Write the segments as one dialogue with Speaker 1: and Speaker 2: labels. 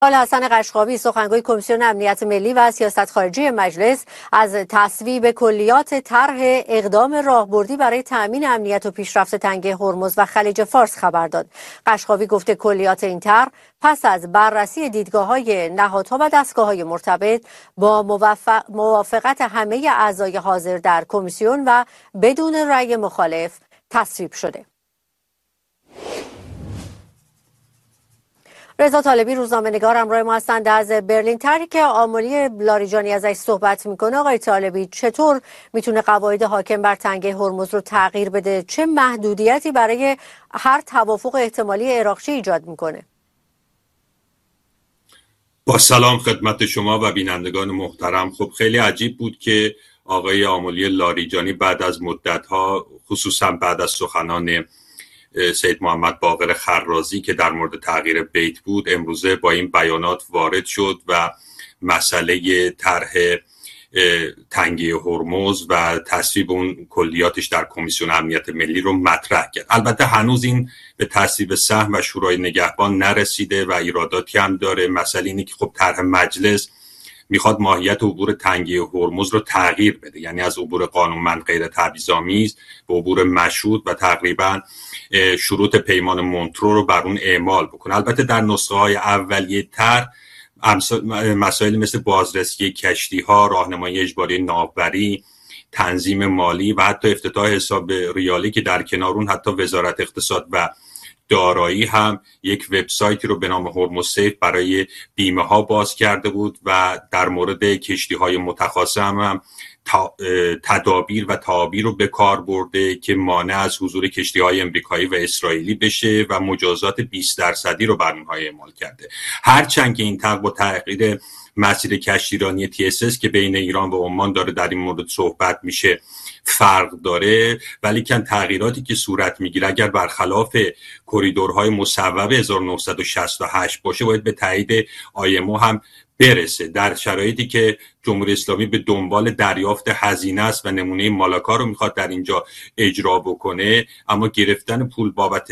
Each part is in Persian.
Speaker 1: حسن قشقابی سخنگوی کمیسیون امنیت ملی و سیاست خارجی مجلس از تصویب کلیات طرح اقدام راهبردی برای تأمین امنیت و پیشرفت تنگه هرمز و خلیج فارس خبر داد. قشقابی گفته کلیات این طرح پس از بررسی دیدگاه‌های نهادها و دستگاه‌های مرتبط با موافقت همه اعضای حاضر در کمیسیون و بدون رأی مخالف تصویب شده. رضا طالبی روزنامه‌نگار همراه ما هستند از برلین. طرحی که آملی لاریجانی ازش صحبت میکنه، آقای طالبی، چطور میتونه قواعد حاکم بر تنگه هرمز رو تغییر بده؟ چه محدودیتی برای هر توافق احتمالی عراقچی ایجاد میکنه؟
Speaker 2: با سلام خدمت شما و بینندگان محترم. خب خیلی عجیب بود که آقای آملی لاریجانی بعد از مدت‌ها، خصوصا بعد از سخنان سید محمد باقر خرازی که در مورد تغییر بیت بود، امروزه با این بیانات وارد شد و مسئله طرح تنگه هرمز و تصویب اون کلیاتش در کمیسیون امنیت ملی رو مطرح کرد. البته هنوز این به تصویب سهم و شورای نگهبان نرسیده و ایراداتی هم داره. مسئله اینه که خب طرح مجلس میخواد ماهیت عبور تنگه هرمز رو تغییر بده، یعنی از عبور قانونمند غیر تبعیض‌آمیز به عبور مشروط و تقریبا شروط پیمان مونترو رو بر اون اعمال بکنه. البته در نسخه های اولیه طرح مسائلی مثل بازرسی کشتی ها، راهنمایی اجباری ناوبری، تنظیم مالی و حتی افتتاح حساب ریالی که در کنار اون حتی وزارت اقتصاد و دارایی هم یک وبسایتی رو به نام هرمز سیف برای بیمه ها باز کرده بود و در مورد کشتی های متخاصم هم تدابیر و تعابیر رو به کار برده که مانع از حضور کشتی های امریکایی و اسرائیلی بشه و مجازات 20% رو بر اونها اعمال کرده. هرچند که این طرح با تغییر مسیر کشتیرانی TSS که بین ایران و عمان داره در این مورد صحبت میشه فرق داره، ولی کن تغییراتی که صورت میگیره اگر برخلاف کریدورهای مصوبه 1968 باشه باید به تایید IMO هم برسه، در شرایطی که جمهوری اسلامی به دنبال دریافت هزینه است و نمونه مالاکا رو میخواد در اینجا اجرا بکنه، اما گرفتن پول بابت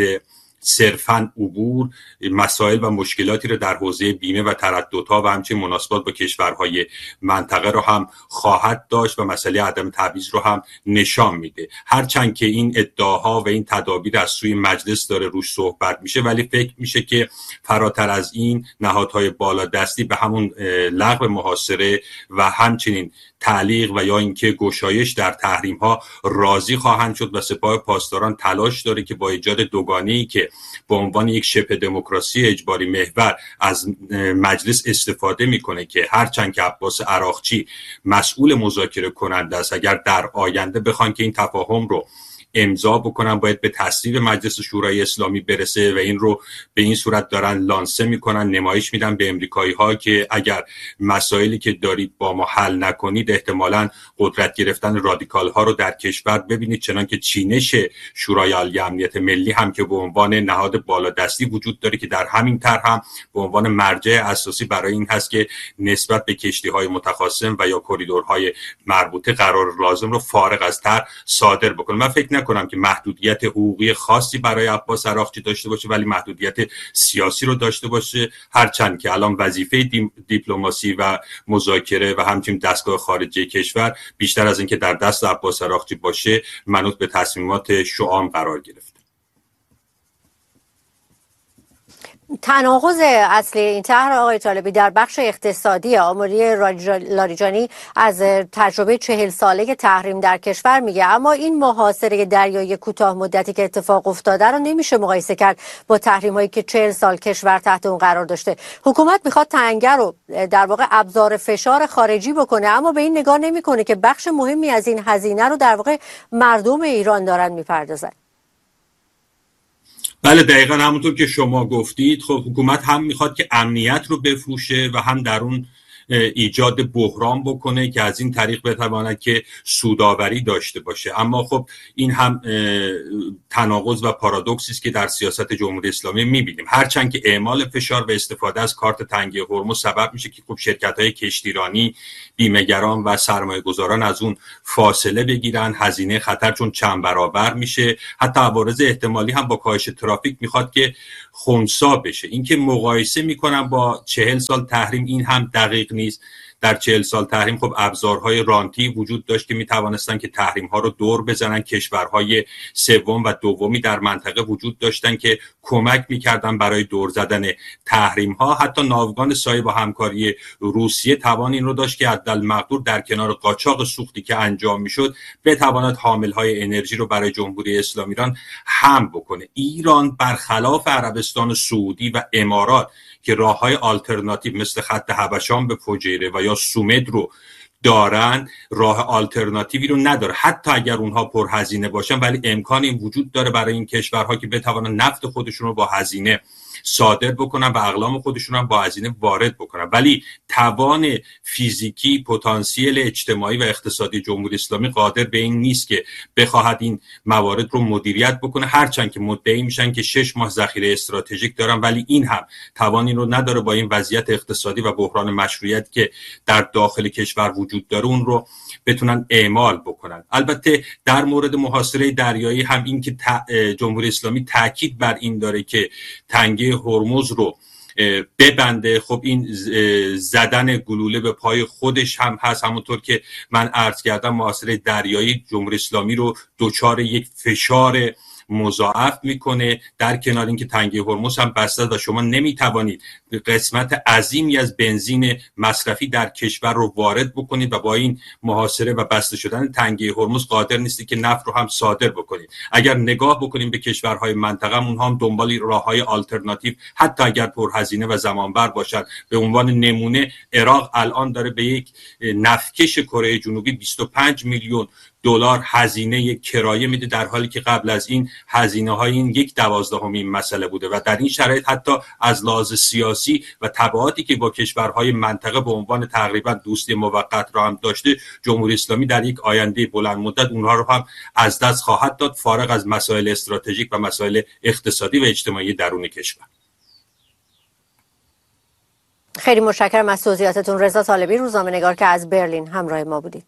Speaker 2: صرفاً عبور مسائل و مشکلاتی رو در حوزه بیمه و ترددها و همچنین مناسبات با کشورهای منطقه رو هم خواهد داشت و مسئله عدم تبعیض رو هم نشان میده. هرچند که این ادعاها و این تدابیر از سوی مجلس داره روش صحبت میشه، ولی فکر میشه که فراتر از این نهادهای بالادستی به همون لغو محاصره و همچنین تعلیق و یا اینکه گشایش در تحریم ها راضی خواهند شد و سپاه پاسداران تلاش داره که با ایجاد دوگانه‌ای که به عنوان یک شبه دموکراسی اجباری محور از مجلس استفاده میکنه که هرچند که عباس عراقچی مسئول مذاکره کننده است، اگر در آینده بخوان که این تفاهم رو امضا بکنن باید به تصویب مجلس شورای اسلامی برسه و این رو به این صورت دارن لانسه میکنن، نمایش میدن به امریکایی ها که اگر مسائلی که دارید با ما حل نکنید احتمالاً قدرت گرفتن رادیکال ها رو در کشور ببینید، چنانکه چینش شورای عالی امنیت ملی هم که به عنوان نهاد بالادستی وجود داره که در همین طرح هم به عنوان مرجع اساسی برای این هست که نسبت به کشتی های متخاصم و یا کریدورهای مربوطه قرار لازم رو فارغ از طرح صادر بکنه. من فکر نکنم که محدودیت حقوقی خاصی برای عباس عراقچی داشته باشه، ولی محدودیت سیاسی رو داشته باشه، هرچند که الان وظیفه دیپلماسی و مذاکره و همچنین دستگاه خارجی کشور بیشتر از اینکه در دست عباس عراقچی باشه منوط به تصمیمات شؤام قرار گرفت.
Speaker 1: تناقض اصلی این طرح آقای طالبی در بخش اقتصادی، آملی لاریجانی از تجربه 40 ساله تحریم در کشور میگه، اما این محاصره دریایی کوتاه مدتی که اتفاق افتاده رو نمیشه مقایسه کرد با تحریم هایی که 40 سال کشور تحت اون قرار داشته. حکومت میخواد تنگه رو در واقع ابزار فشار خارجی بکنه، اما به این نگاه نمیکنه که بخش مهمی از این هزینه رو در واقع مردم ایران دارن میپردازن.
Speaker 2: بله دقیقا همونطور که شما گفتید، خب حکومت هم میخواد که امنیت رو بفروشه و هم در اون ایجاد بحران بکنه که از این طریق بتواند که سودآوری داشته باشه. اما خب این هم تناقض و پارادوکسی است که در سیاست جمهوری اسلامی می‌بینیم. هرچند که اعمال فشار و استفاده از کارت تنگی هرمز سبب میشه که خب شرکت‌های کشتیرانی، بیمه‌گران و سرمایه‌گذاران از اون فاصله بگیرن، هزینه خطر چون چند برابر میشه، حتی عوارض احتمالی هم با کاهش ترافیک میخواد که خنثی بشه. اینکه مقایسه میکنم با 40 سال تحریم، این هم دقیق نیست. در 40 سال تحریم خب ابزارهای رانتی وجود داشت که میتوانستن که تحریم ها رو دور بزنن. کشورهای سوم و دومی در منطقه وجود داشتن که کمک میکردن برای دور زدن تحریم ها. حتی ناوگان سایه با همکاری روسیه توان این رو داشت که حدالمقدور در کنار قاچاق سوختی که انجام میشد بتواند حامل های انرژی رو برای جمهوری اسلامی ایران حمل بکنه. ایران برخلاف عربستان سعودی و امارات که راه‌های آلترناتیو مثل خط حبشان به فجیره و یا سومد رو دارن، راه آلترناتیوی رو نداره. حتی اگر اونها پرهزینه باشن ولی امکان این وجود داره برای این کشورها که بتوانن نفت خودشون رو با هزینه صادر بکنن و اقلام خودشون هم با هزینه وارد بکنن. ولی توان فیزیکی، پتانسیل اجتماعی و اقتصادی جمهوری اسلامی قادر به این نیست که بخواهد این موارد رو مدیریت بکنه. هرچند که مدعی میشن که 6 ماه ذخیره استراتژیک دارن، ولی این هم توان این رو نداره با این وضعیت اقتصادی و بحران مشروعیت که در داخل کشور وجود داره اون رو بتونن اعمال بکنن. البته در مورد محاصره دریایی هم این که جمهوری اسلامی تاکید بر این داره که تنگه هرمز رو ببنده، خب این زدن گلوله به پای خودش هم هست. همونطور که من عرض کردم محاصره دریایی جمهوری اسلامی رو دچار یک فشار مضاعف میکنه. در کنار اینکه تنگه هرمز هم بسته و شما نمیتوانید قسمت عظیمی از بنزین مصرفی در کشور رو وارد بکنید و با این محاصره و بسته شدن تنگه هرمز قادر نیستید که نفت رو هم صادر بکنید. اگر نگاه بکنیم به کشورهای منطقه، اونها هم دنبال راههای آلترناتیو حتی اگر پرهزینه و زمانبر باشد. به عنوان نمونه عراق الان داره به یک نفتکش کره جنوبی 25 میلیون دلار هزینه کرایه میده، در حالی که قبل از این هزینه های این 1/12 این مسئله بوده. و در این شرایط حتی از لحاظ سیاسی و تبعاتی که با کشورهای منطقه به عنوان تقریبا دوستی موقت را هم داشته، جمهوری اسلامی در یک آینده بلند مدت اونها رو هم از دست خواهد داد، فارغ از مسائل استراتژیک و مسائل اقتصادی و اجتماعی درون کشور.
Speaker 1: خیلی متشکرم از توضیحاتتون. رضا طالبی، روزنامه‌نگار که از برلین همراه ما بودید.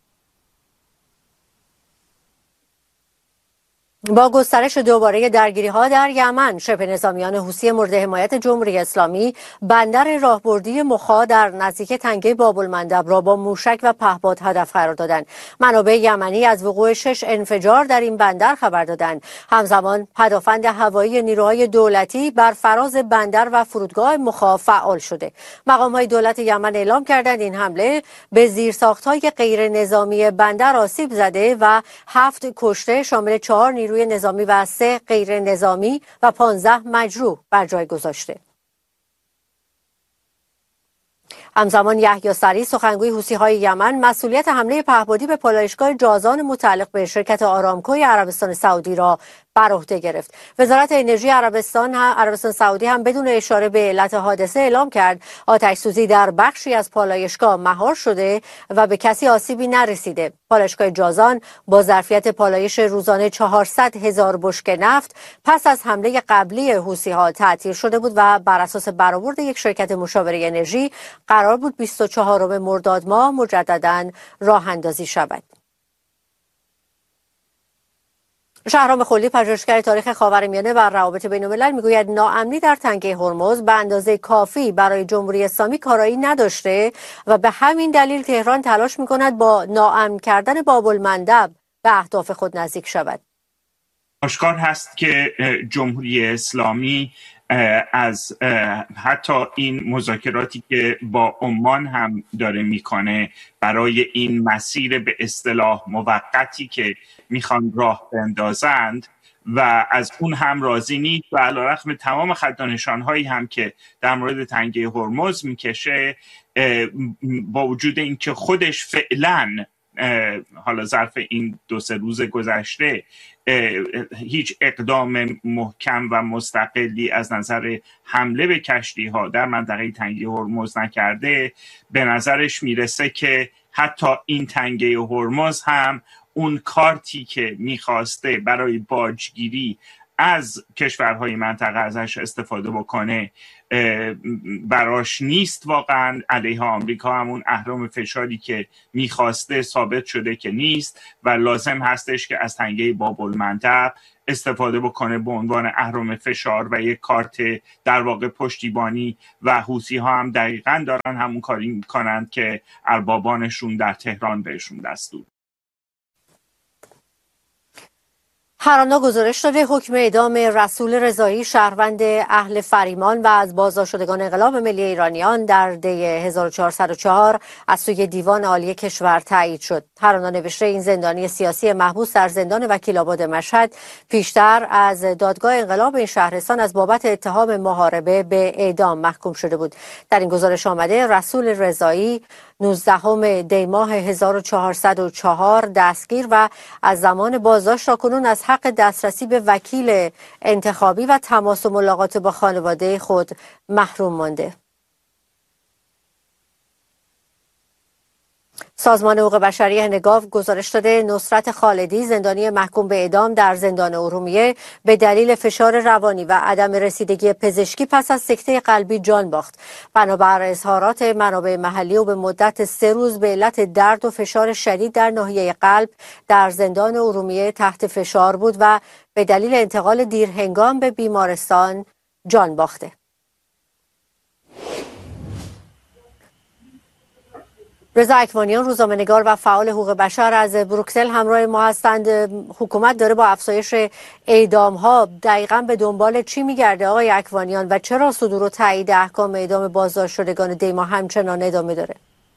Speaker 1: با گسترش دوباره درگیری‌ها در یمن، شبه نظامیان حوثی مورد حمایت جمهوری اسلامی بندر راهبردی مخا در نزدیکی تنگه باب‌المندب را با موشک و پهپاد هدف قرار دادند. منابع یمنی از وقوع 6 انفجار در این بندر خبر دادند. همزمان پدافند هوایی نیروهای دولتی بر فراز بندر و فرودگاه مخا فعال شده. مقام‌های دولت یمن اعلام کردند این حمله به زیرساخت‌های غیر نظامی بندر آسیب زده و 7 کشته شامل 4 نیروی نظامی و 3 غیر نظامی و 15 مجروح بر جای گذاشته. همزمان یحیی سری، سخنگوی حوثی‌های یمن، مسئولیت حمله پهپادی به پالایشگاه جازان متعلق به شرکت آرامکوی عربستان سعودی را بر عهده گرفت. وزارت انرژی عربستان سعودی هم بدون اشاره به علت حادثه اعلام کرد آتش‌سوزی در بخشی از پالایشگاه مهار شده و به کسی آسیبی نرسیده. پالایشگاه جازان با ظرفیت پالایش روزانه 400,000 بشکه نفت پس از حمله قبلی حوثی‌ها تعطیل شده بود و بر اساس برآورد یک شرکت مشاوره انرژی قرار بود 24 مرداد ماه مجدداً راه اندازی شود. شهرام خلی، پژوهشگر تاریخ خاورمیانه و روابط بین‌الملل، میگوید ناامنی در تنگه هرمز به اندازه کافی برای جمهوری اسلامی کارایی نداشته و به همین دلیل تهران تلاش میکند با ناامن کردن باب‌المندب به اهداف خود نزدیک شود.
Speaker 3: آشکار هست که جمهوری اسلامی از حتی این مذاکراتی که با عمان هم داره میکنه برای این مسیر به اصطلاح موقتی که میخوان راه بندازند و از اون هم راضی نیست و علیرغم تمام خط و نشانهایی هم که در مورد تنگه هرمز میکشه، با وجود اینکه خودش فعلا حالا ظرف این 2-3 روز گذشته هیچ اقدام محکم و مستقلی از نظر حمله به کشتی ها در منطقه تنگه هرمز نکرده، به نظرش میرسه که حتی این تنگه هرمز هم اون کارتی که میخواسته برای باجگیری از کشورهای منطقه ازش استفاده بکنه براش نیست. واقعا علیه آمریکا همون اهرم فشاری که میخواسته ثابت شده که نیست و لازم هستش که از تنگه باب المندب استفاده بکنه به عنوان اهرم فشار و یک کارت در واقع پشتیبانی و حوثی ها هم دقیقاً دارن همون کاری میکنند که اربابانشون در تهران بهشون دستور.
Speaker 1: هر آن گزارش داده حکم اعدام رسول رضایی شهروند اهل فریمان و از بازداشتگان انقلاب ملی ایرانیان در دی 1404 از سوی دیوان عالی کشور تایید شد. هر آن نوشته این زندانی سیاسی محبوس در زندان وکیل‌آباد مشهد پیشتر از دادگاه انقلاب این شهرستان از بابت اتهام محاربه به اعدام محکوم شده بود. در این گزارش آمده رسول رضایی 19 دی ماه 1404 دستگیر و از زمان بازداشت تا کنون از حق دسترسی به وکیل انتخابی و تماس و ملاقات با خانواده خود محروم مانده. سازمان حقوق بشری هنگاو گزارش داده نصرت خالدی زندانی محکوم به اعدام در زندان ارومیه به دلیل فشار روانی و عدم رسیدگی پزشکی پس از سکته قلبی جان باخت. بنابر اظهارات منابع محلی او به مدت 3 روز به علت درد و فشار شدید در ناحیه قلب در زندان ارومیه تحت فشار بود و به دلیل انتقال دیرهنگام به بیمارستان جان باخته. رضا اکوانیان روزنامه‌نگار و فعال حقوق بشر از بروکسل همراه ما هستند. حکومت داره با افزایش اعدام‌ها دقیقاً به دنبال چی میگرده آقای اکوانیان و چرا صدور و تایید احکام اعدام بازداشت شدگان دیما همچنان ادامه داره؟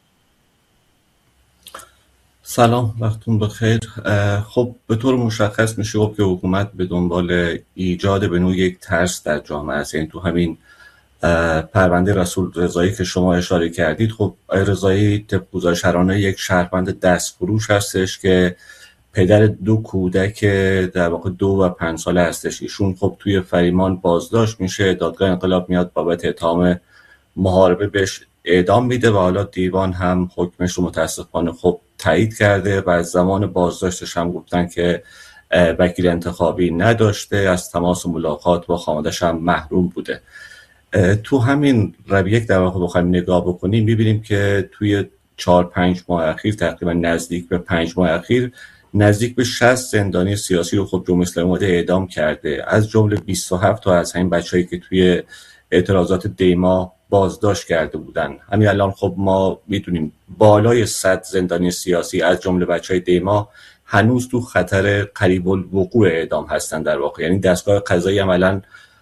Speaker 4: سلام، وقتتون بخیر. خب به طور مشخص میشه گفت که حکومت به دنبال ایجاد به نوعی یک ترس در جامعه است. یعنی تو همین پرونده رسول رضایی که شما اشاره کردید، خب رضایی طبق گزارشگران یک شهروند دستفروش هستش که پدر 2 کودک در واقع 2 و 5 ساله هستش. ایشون خب توی فریمان بازداشت میشه، دادگاه انقلاب میاد بابت اتهام محاربه بهش اعدام میده و حالا دیوان هم حکمش رو متاسفانه خب تایید کرده و از زمان بازداشتش هم گفتن که وکیل انتخابی نداشته، از تماس و ملاقات با خانواده‌اش هم محروم بوده. تو همین رویه در واقع بخوایم نگاه بکنیم می‌بینیم که توی 4-5 ماه اخیر، تقریبا نزدیک به 5 ماه اخیر، نزدیک به 60 زندانی سیاسی رو خب جمهوری اسلامی اومده اعدام کرده، از جمله 27 تا از همین بچه‌ای که توی اعتراضات دیما بازداشت کرده بودن. همین الان خب ما می‌دونیم بالای 100 زندانی سیاسی از جمله بچه‌های دیما هنوز تو خطر قریب الوقوع اعدام هستن در واقع. یعنی دستگاه قضایی عملاً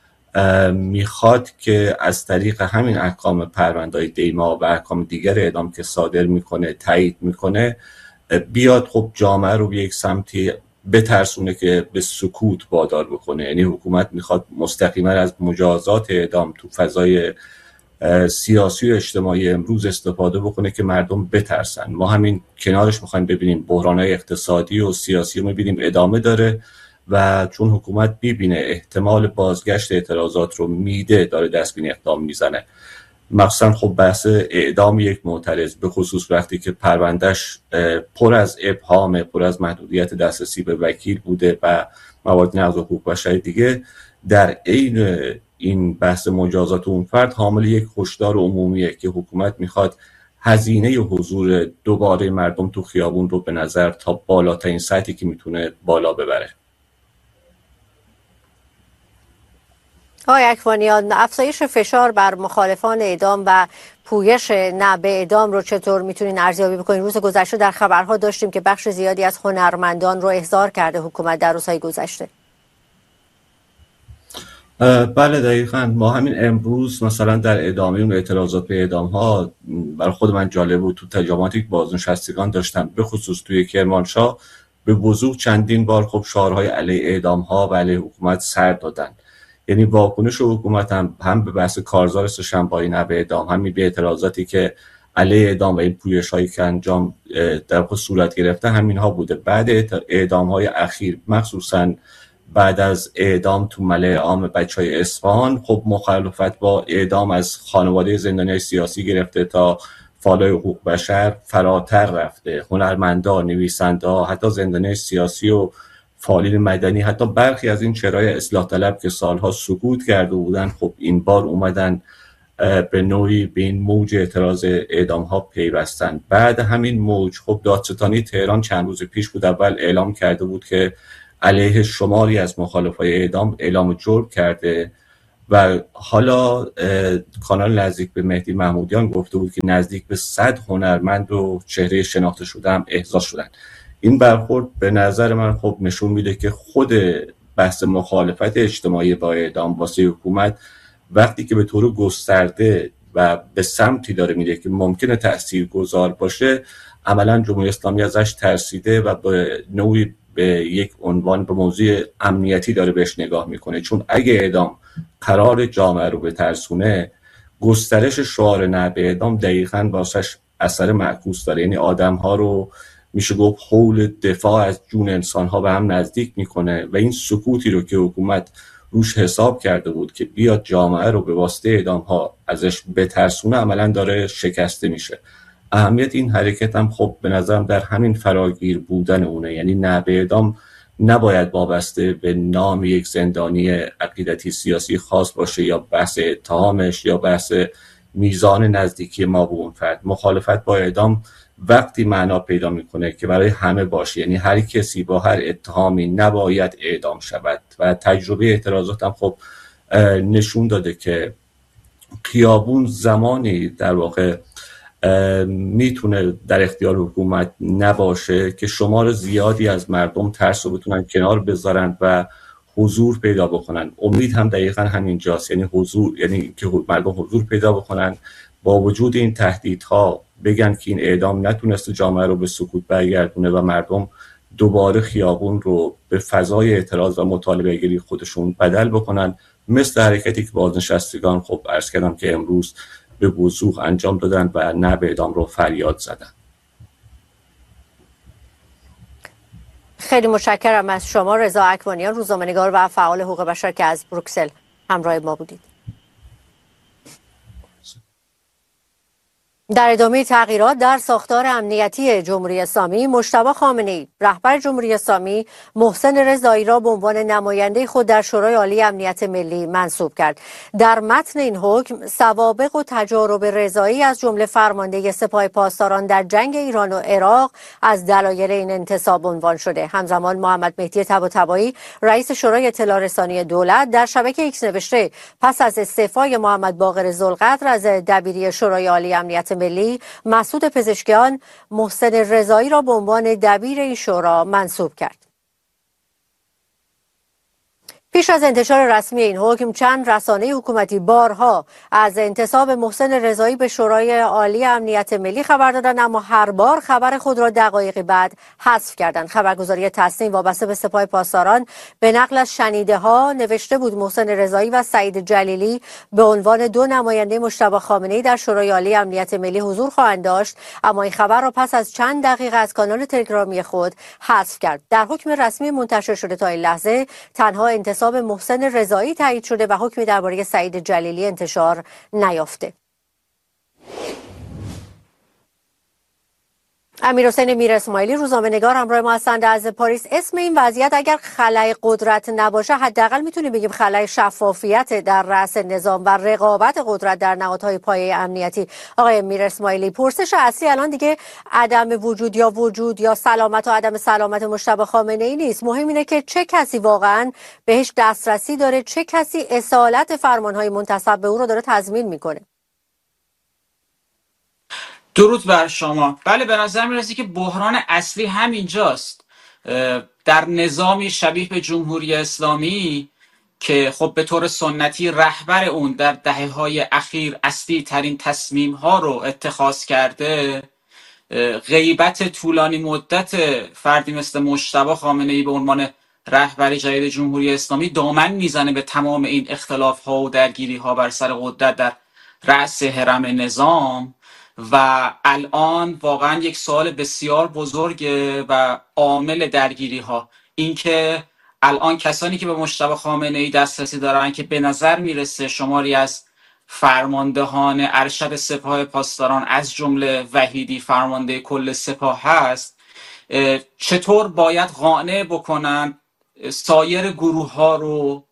Speaker 4: میخواد که از طریق همین احکام پرونده‌های دیما و احکام دیگر اعدام که صادر میکنه، تایید میکنه، بیاد خب جامعه رو به یک سمتی بترسونه که به سکوت وادار بکنه. یعنی حکومت میخواد مستقیما از مجازات اعدام تو فضای سیاسی و اجتماعی امروز استفاده بکنه که مردم بترسن. ما همین کنارش میخوایم ببینیم بحران‌های اقتصادی و سیاسی رو میبینیم ادامه داره و چون حکومت میبینه احتمال بازگشت اعتراضات رو میده، داره دست به اقدام میزنه. مخصوصا خب بحث اعدام یک معترض، به خصوص وقتی که پروندهش پر از ابهام، پر از محدودیت دسترسی به وکیل بوده و مواد نقض حقوق بشر دیگه، در عین این بحث مجازات اون فرد حامل یک هشدار عمومیه که حکومت میخواد هزینه حضور دوباره مردم تو خیابون رو به نظر تا بالاترین سطحی که میتونه بالا ببره.
Speaker 1: آقای اکوانیان، افزایش فشار بر مخالفان اعدام و پویش نه به اعدام رو چطور میتونین ارزیابی بکنین؟ روز گذشته در خبرها داشتیم که بخش زیادی از هنرمندان رو احضار کرده حکومت در روزهای گذشته.
Speaker 4: بله دقیقاً. ما همین امروز مثلا در ادامه اون اعتراضات به اعدام ها برای خود من جالب بود، تو تجمعاتی که بازنشستگان داشتم به خصوص توی کرمانشاه به وضوح چندین بار خب شعارهای علیه اعدام ها و علیه حکومت سر دادن. یعنی واکنش حکومت هم به بحث کارزار سه‌شنبه‌ای نه به اعدام، هم به اعتراضاتی که علیه اعدام و این پویش‌هایی که انجام در واقع صورت گرفته همین ها بوده. بعد اعدام های اخیر، مخصوصا بعد از اعدام تو ملأ عام بچهای اصفهان، خب مخالفت با اعدام از خانواده زندانیان سیاسی گرفته تا فعالای حقوق بشر فراتر رفته. هنرمندان، نویسنده‌ها، حتی زندانیان سیاسی و فعالین مدنی، حتی برخی از این چهره‌های اصلاح طلب که سالها سکوت کرده بودن، خب این بار اومدن به نوعی به این موج اعتراض اعدام ها پیوستن. بعد همین موج خب دادستانی تهران چند روز پیش بود اول اعلام کرده بود که علیه شماری از مخالفای اعدام اعلام جرم کرده و حالا کانال نزدیک به مهدی محمودیان گفته بود که نزدیک به 100 هنرمند و چهره شناخته شده هم احضار شدن. این برخورد به نظر من خب نشون میده که خود بحث مخالفت اجتماعی با اعدام واسه حکومت وقتی که به طور گسترده و به سمتی داره میره که ممکنه تاثیرگذار باشه، عملا جمهوری اسلامی ازش ترسیده و به نوعی به یک عنوان به موضوع امنیتی داره بهش نگاه میکنه. چون اگه اعدام قرار جامعه رو بترسونه، گسترش شعار نه به اعدام دقیقاً واسش اثر معکوس داره. یعنی آدم ها رو میشه گفت حول دفاع از جون انسان ها به هم نزدیک میکنه و این سکوتی رو که حکومت روش حساب کرده بود که بیاد جامعه رو به واسطه اعدام ها ازش بترسونه، عملا داره شکسته میشه. اهمیت این حرکت هم خب به نظرم در همین فراگیر بودن اونه. یعنی نه به اعدام نباید وابسته به نام یک زندانی عقیدتی سیاسی خاص باشه یا بحث اتهامش یا بحث میزان نزدیکی ما به اون فرد. مخالفت با اعدام وقتی معنا پیدا میکنه که برای همه باشه، یعنی هر کسی با هر اتهامی نباید اعدام شود. و تجربه اعتراضات هم خب نشون داده که خیابون زمانی در واقع میتونه در اختیار حکومت نباشه که شمار زیادی از مردم ترس رو بتونن کنار بذارن و حضور پیدا بکنن. امید هم دقیقا همین جاست، یعنی حضور، یعنی که مردم حضور پیدا بکنن با وجود این تهدیدها، بگن که این اعدام نتونسته جامعه رو به سکوت برگردونه و مردم دوباره خیابون رو به فضای اعتراض و مطالبه گری خودشون بدل بکنن، مثل حرکتی که بازنشستگان خب عرض کردم که امروز به وضوح انجام دادن و نه به اعدام رو فریاد زدن.
Speaker 1: خیلی متشکرم از شما رضا اکوانیان، روزنامه‌نگار و فعال حقوق بشر که از بروکسل همراه ما بودید. در ادامه تغییرات در ساختار امنیتی جمهوری اسلامی، مجتبی خامنه‌ای رهبر جمهوری اسلامی محسن رضایی را به عنوان نماینده خود در شورای عالی امنیت ملی منصوب کرد. در متن این حکم سوابق و تجارب رضایی از جمله فرمانده سپاه پاسداران در جنگ ایران و عراق از دلایل این انتصاب عنوان شده. همزمان محمد مهدی طباطبایی رئیس شورای اطلاع رسانی دولت در شبکه ایکس نوشته پس از استعفای محمد باقر ذوالقدر از دبیری شورای عالی امنیت ملی، مسعود پزشکیان محسن رضایی را به عنوان دبیر این شورا منصوب کرد. پیش از انتشار رسمی این حکم، چند رسانه حکومتی بارها از انتصاب محسن رضایی به شورای عالی امنیت ملی خبر دادند، اما هر بار خبر خود را دقایقی بعد حذف کردند. خبرگزاری تصنیم وابسته به سپاه پاسداران به نقل از شنیده‌ها نوشته بود محسن رضایی و سعید جلیلی به عنوان دو نماینده مجتبی خامنه‌ای در شورای عالی امنیت ملی حضور خواهند داشت، اما این خبر را پس از چند دقیقه از کانال تلگرامی خود حذف کرد. در حکم رسمی منتشر شده تا این لحظه تنها انتصاب محسن رضایی تایید شده و حکمی درباره سعید جلیلی انتشار نیافته. امیرحسین میر اسماعیلی روزنامه‌نگار همراه ما هستند از پاریس. اسم این وضعیت اگر خلأ قدرت نباشه، حداقل میتونیم بگیم خلأ شفافیت در رأس نظام و رقابت قدرت در نهادهای پایه امنیتی. آقای میر اسماعیلی، پرسش اصلی الان دیگه عدم وجود یا سلامت و عدم سلامت مجتبی خامنه‌ای نیست. مهم اینه که چه کسی واقعا بهش دسترسی داره، چه کسی اصالت فرمانهای منتسب به او رو داره تضمین میکنه.
Speaker 5: درود بر شما. بله، به نظر میرسه که بحران اصلی همینجاست. در نظامی شبیه به جمهوری اسلامی که خب به طور سنتی رهبر اون در دهه‌های اخیر اصلی ترین تصمیم ها رو اتخاذ کرده، غیبت طولانی مدت فردی مثل مجتبی خامنه‌ای به عنوان رهبر جدید جمهوری اسلامی دامن میزنه به تمام این اختلاف ها و درگیری ها بر سر قدرت در رأس هرم نظام و الان واقعا یک سوال بسیار بزرگه و عامل درگیری ها این که الان کسانی که به مجتبی خامنه‌ای دسترسی دارن که به نظر میرسه شماری از فرماندهان ارشد سپاه پاسداران از جمله وحیدی فرمانده کل سپاه هست، چطور باید قانع بکنن سایر گروه ها رو،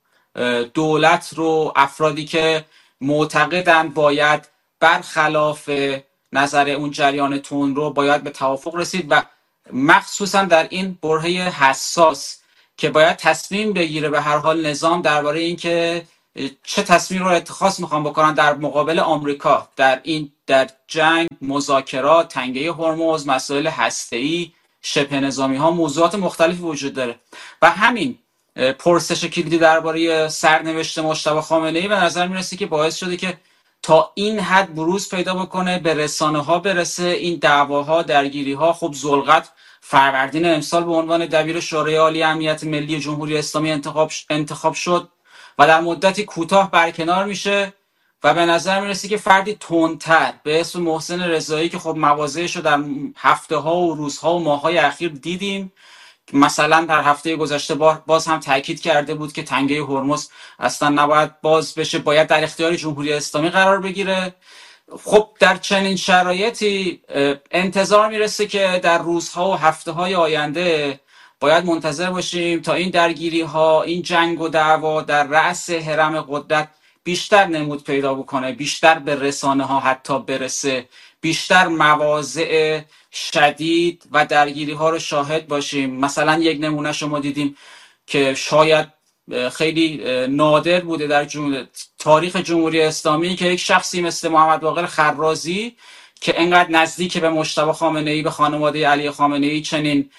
Speaker 5: دولت رو، افرادی که معتقدن باید برخلاف نظر اون جریان تون رو باید به توافق رسید و مخصوصا در این برهه حساس که باید تصمیم بگیره به هر حال نظام درباره این که چه تصمیم رو اتخاذ میخوان بکنن در مقابل آمریکا در جنگ، مذاکرات، تنگه هرمز، مسائل هسته‌ای، شبه نظامی ها، موضوعات مختلفی وجود داره و همین پرسش کلیدی درباره سرنوشت مجتبی خامنه‌ای به نظر میرسه که باعث شده که تا این حد بروز پیدا بکنه، به رسانه ها برسه، این دعواها، درگیری ها. خب ذوالقدر فروردین امسال به عنوان دبیر شورای عالی امنیت ملی جمهوری اسلامی انتخاب شد و در مدتی کوتاه برکنار میشه و به نظر میرسه که فردی تندتر به اسم محسن رضایی که خب مواضعش رو در هفته ها و روزها و ماه های اخیر دیدیم، مثلا در هفته گذشته باز هم تاکید کرده بود که تنگه هرمز اصلا نباید باز بشه، باید در اختیار جمهوری اسلامی قرار بگیره. خب در چنین شرایطی انتظار میرسه که در روزها و هفته های آینده باید منتظر باشیم تا این درگیری ها، این جنگ و دعوا در رأس هرم قدرت بیشتر نمود پیدا بکنه، بیشتر به رسانه ها حتی برسه، بیشتر مواضع شدید و درگیری ها رو شاهد باشیم. مثلا یک نمونه شما دیدیم که شاید خیلی نادر بوده در تاریخ جمهوری اسلامی که یک شخصی مثل محمد باقر خرازی که انقدر نزدیک به مجتبی خامنه‌ای، به خانواده علی خامنه‌ای، چنین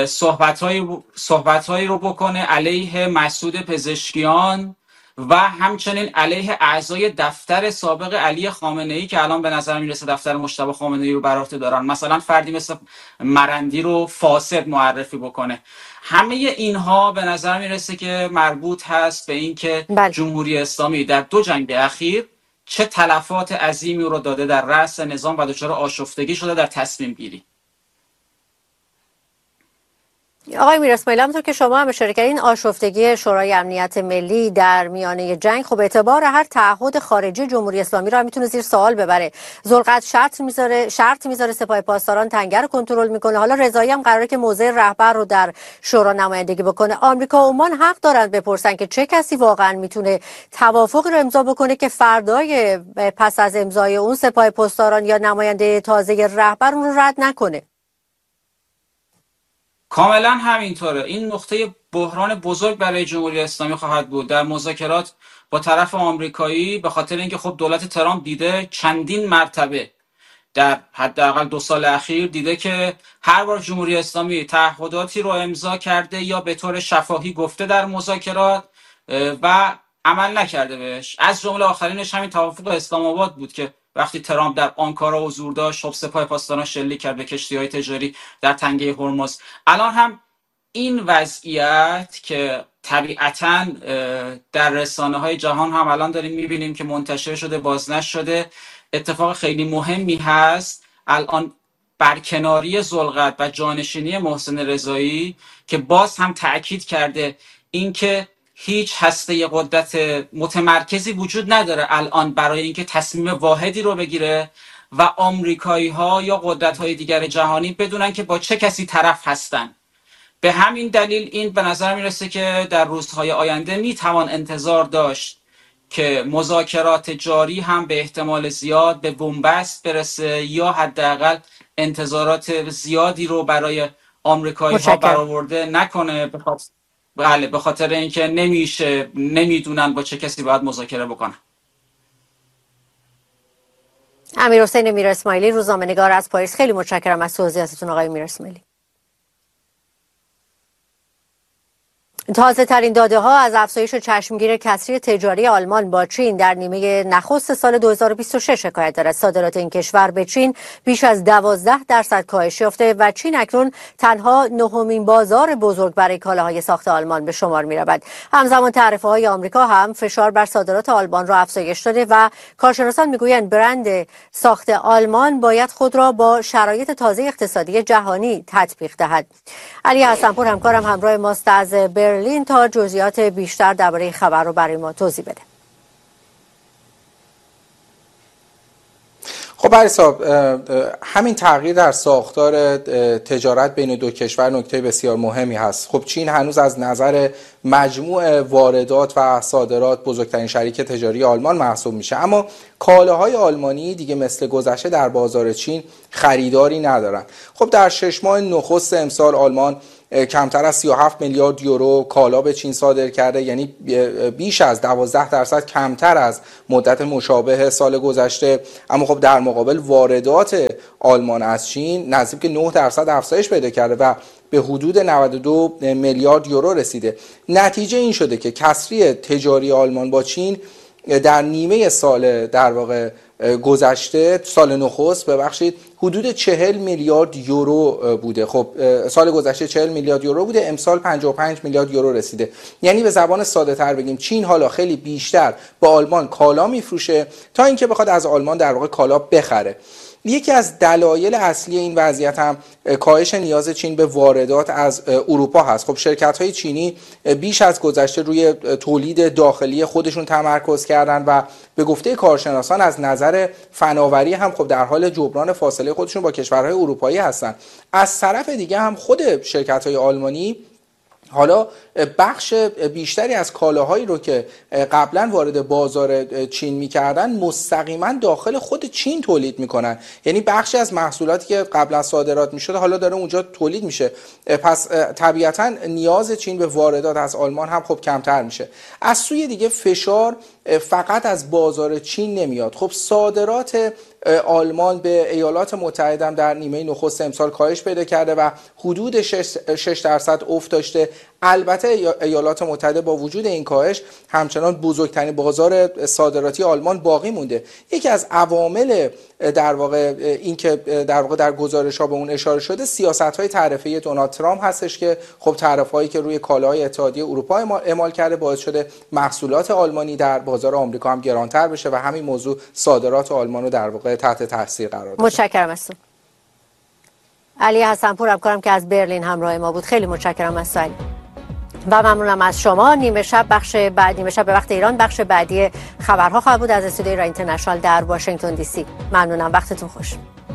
Speaker 5: صحبت‌هایی رو بکنه علیه مسعود پزشکیان و همچنین علیه اعضای دفتر سابق علی خامنه‌ای که الان به نظر میرسه دفتر مجتبی خامنه‌ای رو بر عهده دارن. مثلا فردی مثل مرندی رو فاسد معرفی بکنه. همه اینها به نظر میرسه که مربوط هست به این که جمهوری اسلامی در 2 جنگ اخیر چه تلفات عظیمی رو داده در رأس نظام و دچار آشفتگی شده در تصمیم گیری.
Speaker 1: آقای میر اسماعیلی، همونطور که شما هم اشاره کردین، آشفتگی شورای امنیت ملی در میانه جنگ خب اعتبار هر تعهد خارجی جمهوری اسلامی رو هم میتونه زیر سوال ببره. ذوالقدر شرط میذاره سپاه پاسداران تنگه رو کنترل میکنه. حالا رضایی هم قراره که موضع رهبر رو در شورا نمایندگی بکنه. آمریکا و عمان حق دارن بپرسن که چه کسی واقعا میتونه توافقی رو امضا بکنه که فردای پس از امضای اون سپاه پاسداران یا نماینده تازه رهبر اون رو رد نکنه.
Speaker 5: کاملا همینطوره. این نقطه بحران بزرگ برای جمهوری اسلامی خواهد بود در مذاکرات با طرف آمریکایی، به خاطر اینکه خب دولت ترامپ دیده چندین مرتبه در حداقل 2 سال اخیر دیده که هر بار جمهوری اسلامی تعهداتی رو امضا کرده یا به طور شفاهی گفته در مذاکرات و عمل نکرده بهش. از جمله آخرینش همین توافق اسلام آباد بود که وقتی ترامپ در آنکارا حضور داشت، خب سپاه پاسداران شلیک کرد به کشتی‌های تجاری در تنگه هرمز. الان هم این وضعیت که طبیعتاً در رسانه‌های جهان هم الان داریم می‌بینیم که منتشر شده، بازنشر شده، اتفاق خیلی مهمی هست. الان برکناری ذوالقدر و جانشینی محسن رضایی که باز هم تأکید کرده اینکه هیچ هسته قدرت متمرکزی وجود نداره الان برای اینکه تصمیم واحدی رو بگیره و آمریکایی ها یا قدرت های دیگر جهانی بدونن که با چه کسی طرف هستن. به همین دلیل این به نظر میرسه که در روزهای آینده میتوان انتظار داشت که مذاکرات جاری هم به احتمال زیاد به بنبست برسه یا حداقل انتظارات زیادی رو برای آمریکایی ها برآورده نکنه، به خاطر اینکه نمیدونن با چه کسی باید مذاکره بکنن.
Speaker 1: امیرحسین میر اسماعیلی، روزنامه‌نگار از پاریس، خیلی متشکرم از توضیحاتتون آقای میر اسماعیلی. تازه ترین داده ها از افزایش چشمگیر کسری تجاری آلمان با چین در نیمه نخست سال 2026 حکایت دارد. صادرات این کشور به چین بیش از 12% کاهش یافته و چین اکنون تنها نهمین بازار بزرگ برای کالاهای ساخت آلمان به شمار می رود. همزمان تعرفه های آمریکا هم فشار بر صادرات آلمان را افزایش داده و کارشناسان میگویند برند ساخت آلمان باید خود را با شرایط تازه اقتصادی جهانی تطبیق دهد. علی حسنپور همکارم همراه ماست از برلین تا جزئیات بیشتر درباره خبر رو برای ما توضیح بده.
Speaker 6: خب علی‌صاحب، همین تغییر در ساختار تجارت بین دو کشور نکته بسیار مهمی هست. خب چین هنوز از نظر مجموع واردات و صادرات بزرگترین شریک تجاری آلمان محسوب میشه، اما کالاهای آلمانی دیگه مثل گذشته در بازار چین خریداری ندارن. خب در 6 ماه نخست امسال آلمان کمتر از 37 میلیارد یورو کالا به چین صادر کرده، یعنی بیش از 12% کمتر از مدت مشابه سال گذشته. اما خب در مقابل واردات آلمان از چین نزدیک 9% افزایش پیدا کرده و به حدود 92 میلیارد یورو رسیده. نتیجه این شده که کسری تجاری آلمان با چین در نیمه سال در واقع گذشته، سال نخست ببخشید، حدود 40 میلیارد یورو بوده. خب سال گذشته 40 میلیارد یورو بوده، امسال 55 میلیارد یورو رسیده. یعنی به زبان ساده تر بگیم چین حالا خیلی بیشتر با آلمان کالا میفروشه تا اینکه بخواد از آلمان در واقع کالا بخره. یکی از دلایل اصلی این وضعیت هم کاهش نیاز چین به واردات از اروپا هست. خب شرکت‌های چینی بیش از گذشته روی تولید داخلی خودشون تمرکز کردن و به گفته کارشناسان از نظر فناوری هم خب در حال جبران فاصله خودشون با کشورهای اروپایی هستن. از طرف دیگه هم خود شرکت‌های آلمانی حالا بخش بیشتری از کالاهایی رو که قبلا وارد بازار چین می‌کردن مستقیما داخل خود چین تولید می‌کنن. یعنی بخشی از محصولاتی که قبلا صادرات می‌شد حالا داره اونجا تولید میشه. پس طبیعتاً نیاز چین به واردات از آلمان هم خب کمتر میشه. از سوی دیگه فشار فقط از بازار چین نمیاد. خب صادرات آلمان به ایالات متحده هم در نیمه نخست امسال کاهش پیدا کرده و حدود 6% افت داشته. البته ایالات متحده با وجود این کاهش همچنان بزرگترین بازار صادراتی آلمان باقی مونده. یکی از عوامل در واقع این که در واقع در گزارش‌ها به اون اشاره شده سیاست‌های تعرفه‌ای دونالد ترامپ هستش که خب تعرفه‌هایی که روی کالاهای اتحادیه اروپا اعمال کرده باعث شده محصولات آلمانی در بازار آمریکا هم گرانتر بشه و همین موضوع صادرات آلمان رو در واقع تحت تاثیر قرار داده.
Speaker 1: متشکرم از تو. علی حسنپور همکارم که از برلین همراه ما بود. خیلی متشکرم از تو علی. و ممنونم از شما. نیمه شب به وقت ایران بخش بعدی خبرها خواهد بود از استودیوی رای اینترنشنال در واشنگتن دی سی. ممنونم، وقتتون خوش.